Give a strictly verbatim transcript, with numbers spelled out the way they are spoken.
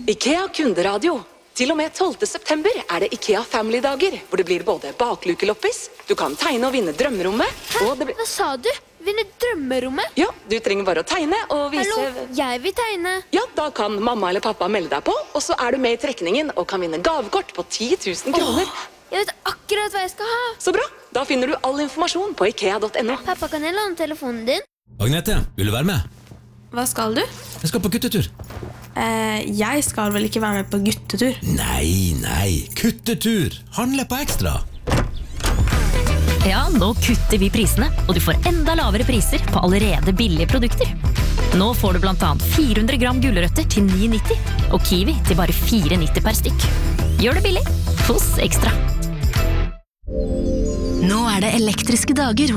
IKEA kunderadio. Til og med tolvte september er det IKEA Family-dager, hvor det blir både baklukeloppis, du kan tegne og vinne drømmerommet, Hæ? og det blir... Hva sa du? Vinne drømmerommet? Ja, du trenger bare å tegne og vise... Hallo, jeg vil tegne. Ja, da kan mamma eller pappa melde deg på, og så er du med i trekningen og kan vinne gavekort på ti tusen kroner. Åh, jeg vet akkurat hva jeg skal ha. Så bra, da finner du all informasjon på ikea punktum no. Pappa, kan jeg låne telefonen din? Agnete, vil du være med? Hva skal du? Jeg skal på guttetur. Eh, jeg skal vel ikke være med på guttetur? Nei, nei, kuttetur. Handle på ekstra. Ja, nå kutter vi prisene, og du får enda lavere priser på allerede billige produkter. Nå får du blant annet fire hundre gram gulrøtter til ni nitti, og kiwi til bare fire nitti per stykk. Gjør det billig hos Ekstra. Nå er det elektriske dager